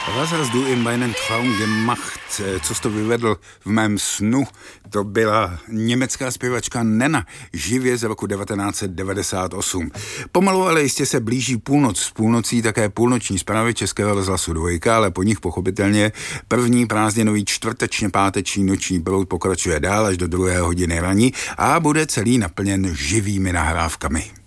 Was hast du in meinem Traum gemacht? Co jsi to vyvedl v mém snu? To byla německá zpěvačka Nena, živě z roku 1998. Pomalu, ale jistě se blíží půlnoc. S půlnocí také půlnoční zprávy Českého rozhlasu 2, ale po nich pochopitelně první prázdninový čtvrtečně páteční noční proud pokračuje dál až do 2 hodiny raní a bude celý naplněn živými nahrávkami.